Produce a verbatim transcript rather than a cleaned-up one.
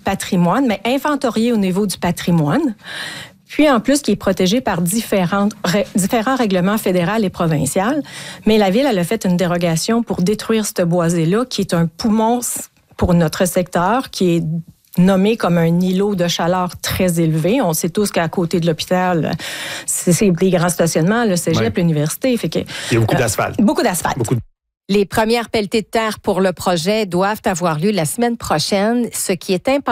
patrimoine, mais inventorié au niveau du patrimoine. Puis, en plus, qui est protégé par différentes, ré, différents règlements fédéraux et provinciaux. Mais la Ville, elle a fait une dérogation pour détruire ce boisé-là, qui est un poumon pour notre secteur, qui est nommé comme un îlot de chaleur très élevé. On sait tous qu'à côté de l'hôpital, c'est, c'est des grands stationnements, le cégep, ouais. l'université. Fait que, il y a beaucoup euh, d'asphalte. Beaucoup d'asphalte. Beaucoup de... Les premières pelletées de terre pour le projet doivent avoir lieu la semaine prochaine, ce qui est important.